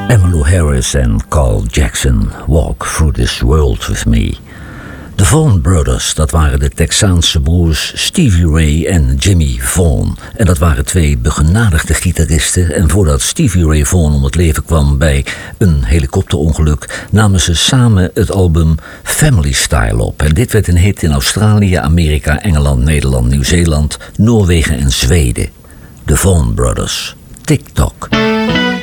Emmylou Harris en Carl Jackson, Walk Through This World With Me. De Vaughan Brothers, dat waren de Texaanse broers Stevie Ray en Jimmy Vaughan. En dat waren twee begenadigde gitaristen. En voordat Stevie Ray Vaughan om het leven kwam bij een helikopterongeluk, namen ze samen het album Family Style op. En dit werd een hit in Australië, Amerika, Engeland, Nederland, Nieuw-Zeeland, Noorwegen en Zweden. De Vaughan Brothers, TikTok.